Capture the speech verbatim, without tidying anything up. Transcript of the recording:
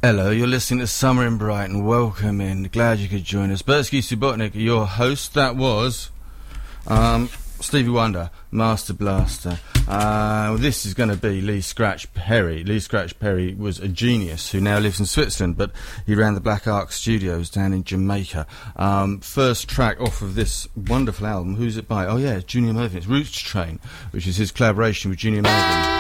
Hello, you're listening to Summer in Brighton. Welcome in. Glad you could join us. Bertsky Subotnick, your host. That was um, Stevie Wonder, Master Blaster. Uh, this is going to be Lee Scratch Perry. Lee Scratch Perry was a genius who now lives in Switzerland, but he ran the Black Ark Studios down in Jamaica. Um, first track off of this wonderful album. Who's it by? Oh yeah, Junior Murphy. It's Roots Train, which is his collaboration with Junior Murphy.